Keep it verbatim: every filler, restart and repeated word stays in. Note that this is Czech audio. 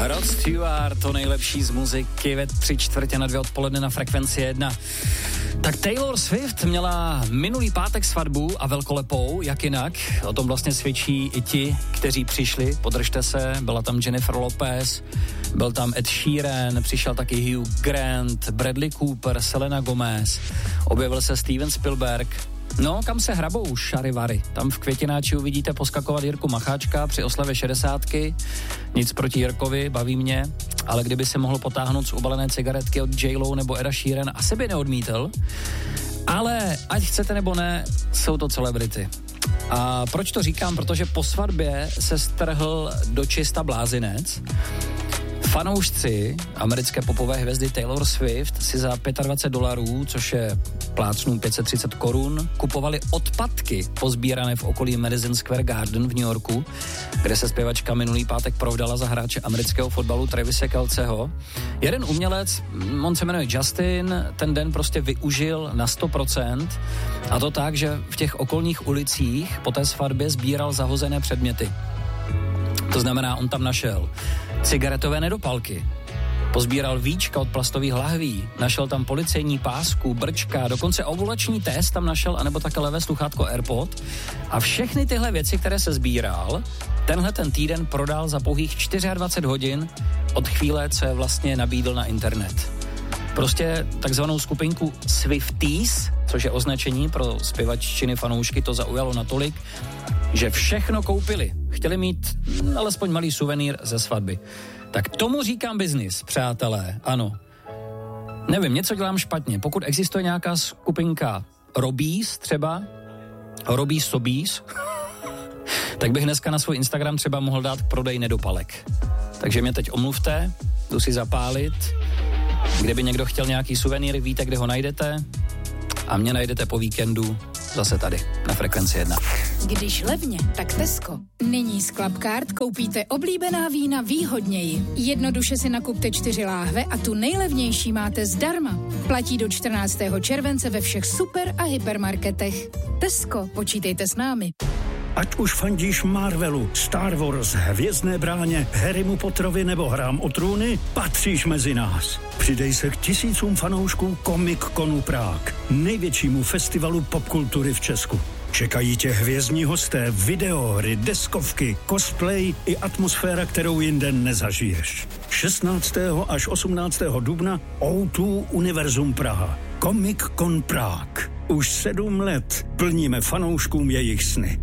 Rod Stewart, to nejlepší z muziky ve tři čtvrtě na dvě odpoledne na Frekvenci jedna. Tak Taylor Swift měla minulý pátek svatbu a velkolepou, jak jinak. O tom vlastně svědčí i ti, kteří přišli. Podržte se, byla tam Jennifer Lopez, byl tam Ed Sheeran, přišel taky Hugh Grant, Bradley Cooper, Selena Gomez, objevil se Steven Spielberg. No, kam se hrabou šarivary? Tam v Květináči uvidíte poskakovat Jirku Macháčka při oslavě šedesátky. Nic proti Jirkovi, baví mě, ale kdyby se mohl potáhnout z ubalené cigaretky od J-Lo nebo Eda Sheeran, asi by neodmítl. Ale ať chcete nebo ne, jsou to celebrity. A proč to říkám? Protože po svatbě se strhl do čista blázinec. Fanoušci americké popové hvězdy Taylor Swift si za dvacet pět dolarů, což je plácnu pět set třicet korun, kupovali odpadky pozbírané v okolí Madison Square Garden v New Yorku, kde se zpěvačka minulý pátek provdala za hráče amerického fotbalu Travise Kelceho. Jeden umělec, on se jmenuje Justin, ten den prostě využil na sto procent, a to tak, že v těch okolních ulicích po té svatbě sbíral zahozené předměty. To znamená, on tam našel cigaretové nedopalky, pozbíral víčka od plastových lahví, našel tam policejní pásku, brčka, dokonce ovulační test tam našel, anebo také levé sluchátko AirPod. A všechny tyhle věci, které se sbíral, tenhle ten týden prodal za pouhých dvacet čtyři hodin od chvíle, co je vlastně nabídl na internet. Prostě takzvanou skupinku Swifties, což je označení pro zpěvaččiny fanoušky, to zaujalo natolik, že všechno koupili. Chtěli mít alespoň malý suvenýr ze svatby. Tak tomu říkám biznis, přátelé, ano. Nevím, něco dělám špatně. Pokud existuje nějaká skupinka Robís třeba, Robís Sobís, tak bych dneska na svůj Instagram třeba mohl dát k prodej nedopalek. Takže mě teď omluvte, jdu si zapálit. Kdyby někdo chtěl nějaký suvenýr, víte, kde ho najdete. A mě najdete po víkendu zase tady na Frekvenci jedna. Když levně, tak Tesco. Nyní z Clubcard koupíte oblíbená vína výhodněji. Jednoduše si nakupte čtyři láhve a tu nejlevnější máte zdarma. Platí do čtrnáctého července ve všech super a hypermarketech. Tesco, počítejte s námi. Ať už fandíš Marvelu, Star Wars, Hvězdné bráně, Harrymu Potterovi nebo Hrám o trůny, patříš mezi nás. Přidej se k tisícům fanoušků Comic Conu Prague, největšímu festivalu popkultury v Česku. Čekají tě hvězdní hosté, videohry, deskovky, cosplay i atmosféra, kterou jinde nezažiješ. šestnáctého až osmnáctého dubna ó dva Univerzum Praha. Comic Con Prague. Už sedm let plníme fanouškům jejich sny.